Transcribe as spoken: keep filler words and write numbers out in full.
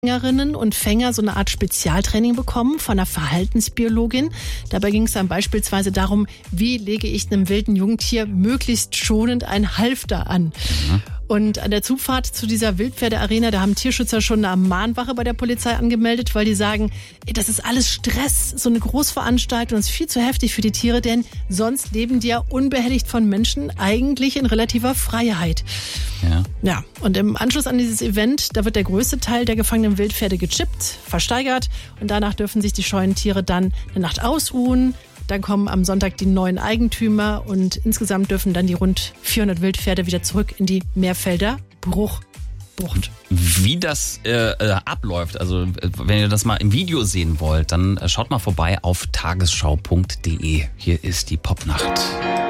Fängerinnen und Fänger so eine Art Spezialtraining bekommen von einer Verhaltensbiologin. Dabei ging es dann beispielsweise darum, wie lege ich einem wilden Jungtier möglichst schonend ein Halfter an. Mhm. Und an der Zufahrt zu dieser Wildpferdearena, da haben Tierschützer schon eine Mahnwache bei der Polizei angemeldet, weil die sagen, ey, das ist alles Stress, so eine Großveranstaltung, das ist viel zu heftig für die Tiere, denn sonst leben die ja unbehelligt von Menschen eigentlich in relativer Freiheit. Ja. Ja, und im Anschluss an dieses Event, da wird der größte Teil der gefangenen Wildpferde gechippt, versteigert und danach dürfen sich die scheuen Tiere dann eine Nacht ausruhen. Dann kommen am Sonntag die neuen Eigentümer und insgesamt dürfen dann die rund vierhundert Wildpferde wieder zurück in die Meerfelder Bruchbucht. Wie das äh, äh, abläuft, also wenn ihr das mal im Video sehen wollt, dann äh, schaut mal vorbei auf tagesschau punkt de. Hier ist die Popnacht.